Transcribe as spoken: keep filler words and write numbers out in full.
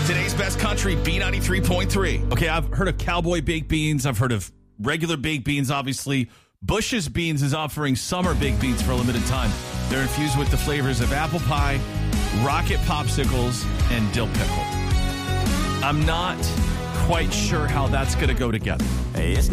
Today's best country, B ninety-three point three. Okay, I've heard of cowboy baked beans. I've heard of regular baked beans, obviously. Bush's Beans is offering summer baked beans for a limited time. They're infused with the flavors of apple pie, rocket popsicles, and dill pickle. I'm not quite sure how that's going to go together. Hey, it's